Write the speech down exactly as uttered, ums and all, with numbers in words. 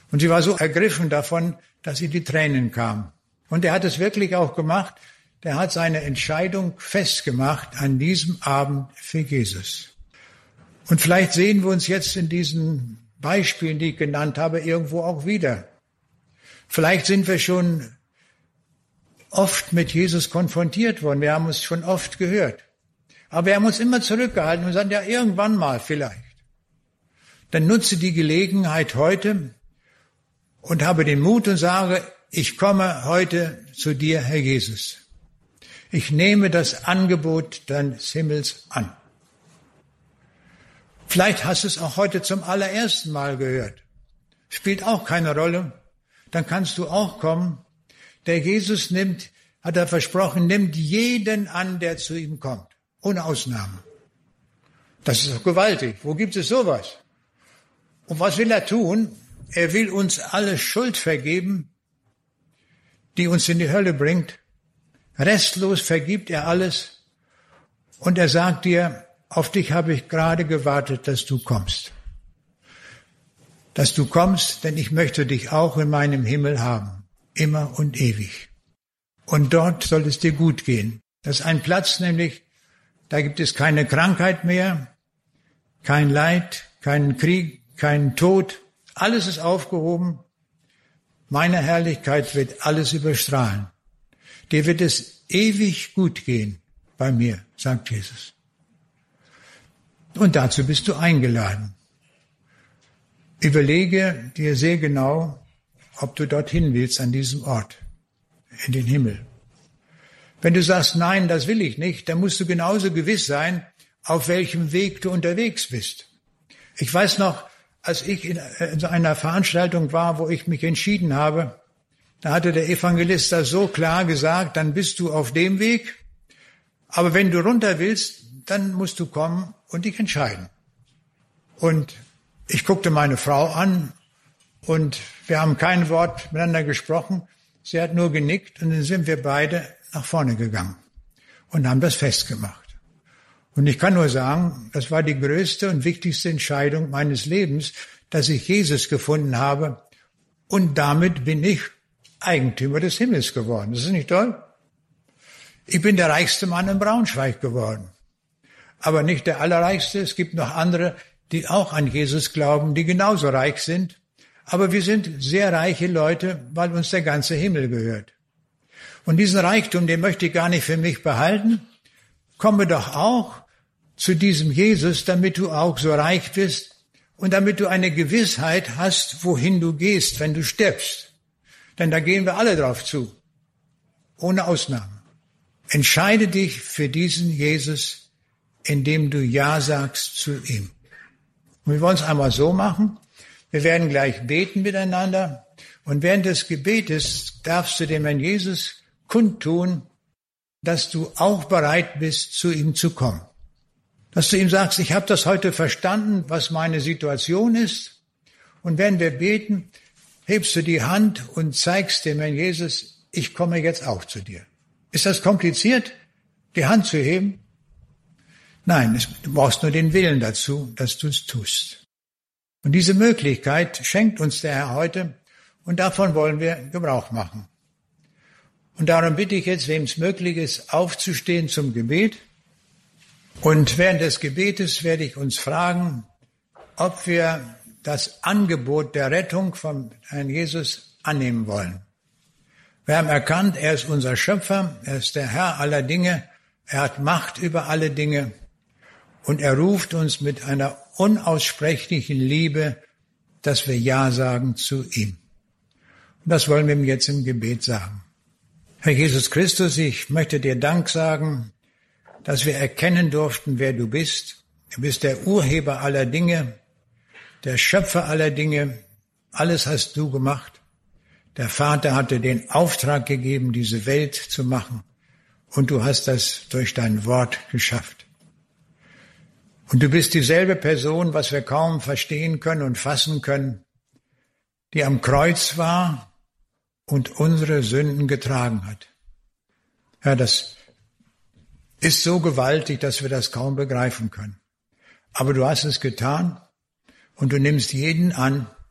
Und sie war so ergriffen davon, dass ihr die Tränen kamen. Und er hat es wirklich auch gemacht. Der hat seine Entscheidung festgemacht an diesem Abend für Jesus. Und vielleicht sehen wir uns jetzt in diesen Beispielen, die ich genannt habe, irgendwo auch wieder. Vielleicht sind wir schon oft mit Jesus konfrontiert worden. Wir haben es schon oft gehört. Aber wir haben uns immer zurückgehalten und gesagt, ja, irgendwann mal vielleicht. Dann nutze die Gelegenheit heute und habe den Mut und sage, ich komme heute zu dir, Herr Jesus. Ich nehme das Angebot deines Himmels an. Vielleicht hast du es auch heute zum allerersten Mal gehört. Spielt auch keine Rolle. Dann kannst du auch kommen. Der Jesus nimmt, hat er versprochen, nimmt jeden an, der zu ihm kommt. Ohne Ausnahme. Das ist doch gewaltig. Wo gibt es sowas? Und was will er tun? Er will uns alle Schuld vergeben, die uns in die Hölle bringt. Restlos vergibt er alles. Und er sagt dir, auf dich habe ich gerade gewartet, dass du kommst. Dass du kommst, denn ich möchte dich auch in meinem Himmel haben. Immer und ewig. Und dort soll es dir gut gehen. Das ist ein Platz nämlich, da gibt es keine Krankheit mehr, kein Leid, keinen Krieg, keinen Tod. Alles ist aufgehoben. Meine Herrlichkeit wird alles überstrahlen. Dir wird es ewig gut gehen bei mir, sagt Jesus. Und dazu bist du eingeladen. Überlege dir sehr genau, ob du dorthin willst, an diesem Ort, in den Himmel. Wenn du sagst, nein, das will ich nicht, dann musst du genauso gewiss sein, auf welchem Weg du unterwegs bist. Ich weiß noch, als ich in einer Veranstaltung war, wo ich mich entschieden habe, da hatte der Evangelist das so klar gesagt, dann bist du auf dem Weg, aber wenn du runter willst, dann musst du kommen und dich entscheiden. Und ich guckte meine Frau an und wir haben kein Wort miteinander gesprochen. Sie hat nur genickt und dann sind wir beide nach vorne gegangen und haben das festgemacht. Und ich kann nur sagen, das war die größte und wichtigste Entscheidung meines Lebens, dass ich Jesus gefunden habe. Und damit bin ich Eigentümer des Himmels geworden. Das ist nicht toll? Ich bin der reichste Mann in Braunschweig geworden. Aber nicht der allerreichste. Es gibt noch andere, die auch an Jesus glauben, die genauso reich sind. Aber wir sind sehr reiche Leute, weil uns der ganze Himmel gehört. Und diesen Reichtum, den möchte ich gar nicht für mich behalten. Komme doch auch zu diesem Jesus, damit du auch so reich bist und damit du eine Gewissheit hast, wohin du gehst, wenn du stirbst. Denn da gehen wir alle drauf zu, ohne Ausnahme. Entscheide dich für diesen Jesus, indem du Ja sagst zu ihm. Und wir wollen es einmal so machen. Wir werden gleich beten miteinander. Und während des Gebetes darfst du dem Herrn Jesus kundtun, dass du auch bereit bist, zu ihm zu kommen. Dass du ihm sagst, ich habe das heute verstanden, was meine Situation ist. Und wenn wir beten, hebst du die Hand und zeigst dem Herrn Jesus, ich komme jetzt auch zu dir. Ist das kompliziert, die Hand zu heben? Nein, du brauchst nur den Willen dazu, dass du es tust. Und diese Möglichkeit schenkt uns der Herr heute und davon wollen wir Gebrauch machen. Und darum bitte ich jetzt, wem es möglich ist, aufzustehen zum Gebet. Und während des Gebetes werde ich uns fragen, ob wir das Angebot der Rettung vom Herrn Jesus annehmen wollen. Wir haben erkannt, er ist unser Schöpfer, er ist der Herr aller Dinge, er hat Macht über alle Dinge und er ruft uns mit einer unaussprechlichen Liebe, dass wir Ja sagen zu ihm. Und das wollen wir ihm jetzt im Gebet sagen. Herr Jesus Christus, ich möchte dir Dank sagen, dass wir erkennen durften, wer du bist. Du bist der Urheber aller Dinge, der Schöpfer aller Dinge. Alles hast du gemacht. Der Vater hatte den Auftrag gegeben, diese Welt zu machen. Und du hast das durch dein Wort geschafft. Und du bist dieselbe Person, was wir kaum verstehen können und fassen können, die am Kreuz war und unsere Sünden getragen hat. Ja, das ist so gewaltig, dass wir das kaum begreifen können. Aber du hast es getan und du nimmst jeden an,